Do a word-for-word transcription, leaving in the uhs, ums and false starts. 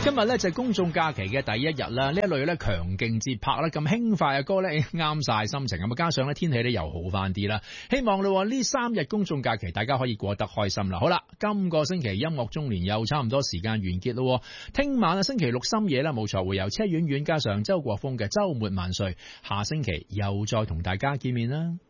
今日咧就係公眾假期嘅第一日啦，呢一類咧強勁節拍咧咁輕快嘅歌咧啱晒心情，咁啊加上咧天氣咧又好翻啲啦，希望咯呢三日公眾假期大家可以過得開心啦。好啦，今個星期音樂中年又差唔多時間完結咯，聽晚啊星期六深夜啦冇錯會有車婉婉加上周國峰嘅周末萬歲，下星期又再同大家見面啦。